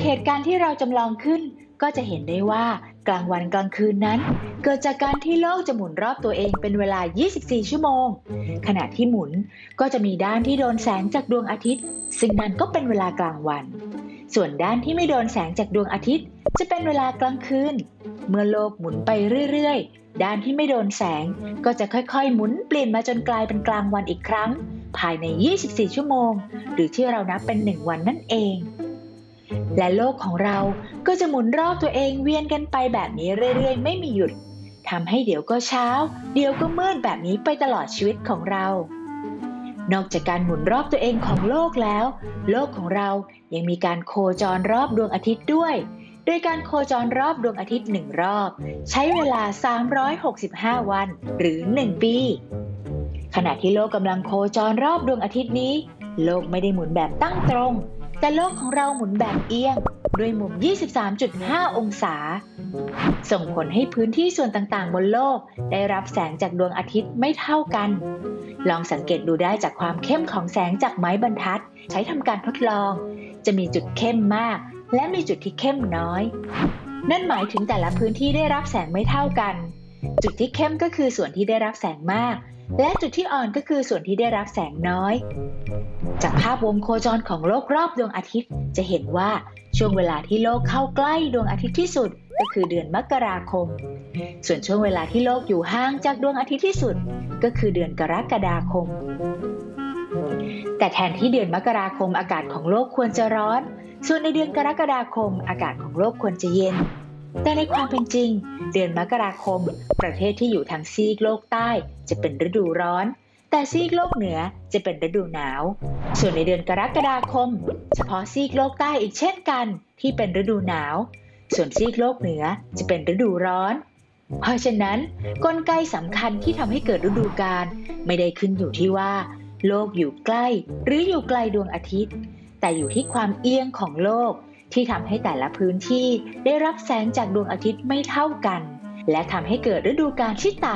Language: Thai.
เหตุการณ์ที่เราจำลองขึ้นก็จะเห็นได้ว่ากลางวันกลางคืนนั้นเกิดจากการที่โลกจะหมุนรอบตัวเองเป็นเวลา 24 ชั่วโมงขณะที่หมุนก็จะมีด้านที่โดนแสงจากดวงอาทิตย์ซึ่งนั่นก็เป็นเวลากลางวันส่วนด้านที่ไม่โดนแสงจากดวงอาทิตย์จะเป็นเวลากลางคืนเมื่อโลกหมุนไปเรื่อยๆด้านที่ไม่โดนแสงก็จะค่อยๆหมุนเปลี่ยนมาจนกลายเป็นกลางวันอีกครั้งภายใน 24 ชั่วโมงหรือที่เรานับเป็น1วันนั่นเองและโลกของเราก็จะหมุนรอบตัวเองเวียนกันไปแบบนี้เรื่อยๆไม่มีหยุดทำให้เดี๋ยวก็เช้าเดี๋ยวก็มืดแบบนี้ไปตลอดชีวิตของเรานอกจากการหมุนรอบตัวเองของโลกแล้วโลกของเรายังมีการโคจรรอบดวงอาทิตย์ด้วยโดยการโคจรรอบดวงอาทิตย์1รอบใช้เวลา365วันหรือ1ปีขณะที่โลกกำลังโคจรรอบดวงอาทิตย์นี้โลกไม่ได้หมุนแบบตั้งตรงแต่โลกของเราหมุนแบบเอียงด้วยมุม 23.5 องศาส่งผลให้พื้นที่ส่วนต่างๆบนโลกได้รับแสงจากดวงอาทิตย์ไม่เท่ากันลองสังเกตดูได้จากความเข้มของแสงจากไม้บรรทัดใช้ทำการทดลองจะมีจุดเข้มมากและมีจุดที่เข้มน้อยนั่นหมายถึงแต่ละพื้นที่ได้รับแสงไม่เท่ากันจุดที่เข้มก็คือส่วนที่ได้รับแสงมากและจุดที่อ่อนก็คือส่วนที่ได้รับแสงน้อยจากภาพวงโคจรของโลกรอบดวงอาทิตย์จะเห็นว่าช่วงเวลาที่โลกเข้าใกล้ดวงอาทิตย์ที่สุดก็คือเดือนมกราคมส่วนช่วงเวลาที่โลกอยู่ห่างจากดวงอาทิตย์ที่สุดก็คือเดือนกรกฎาคมแต่แทนที่เดือนมกราคมอากาศของโลกควรจะร้อนส่วนในเดือนกรกฎาคมอากาศของโลกควรจะเย็นแต่ในความเป็นจริงเดือนมกราคมประเทศที่อยู่ทางซีกโลกใต้จะเป็นฤดูร้อนแต่ซีกโลกเหนือจะเป็นฤดูหนาวส่วนในเดือนกรกฎาคมเฉพาะซีกโลกใต้อีกเช่นกันที่เป็นฤดูหนาวส่วนซีกโลกเหนือจะเป็นฤดูร้อนเพราะฉะนั้นกลไกสำคัญที่ทำให้เกิดฤดูกาลไม่ได้ขึ้นอยู่ที่ว่าโลกอยู่ใกล้หรืออยู่ไกลดวงอาทิตย์แต่อยู่ที่ความเอียงของโลกที่ทำให้แต่ละพื้นที่ได้รับแสงจากดวงอาทิตย์ไม่เท่ากันและทำให้เกิดฤดูกาลที่ต่าง